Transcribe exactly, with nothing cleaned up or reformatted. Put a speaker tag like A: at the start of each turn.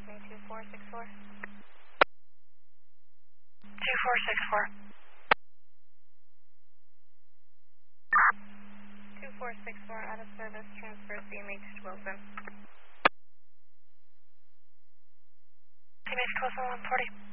A: advising two four six four.
B: two four six four.
A: two four six four, out of service, transfer C M H to Wilson.
B: C M H to Wilson, one forty.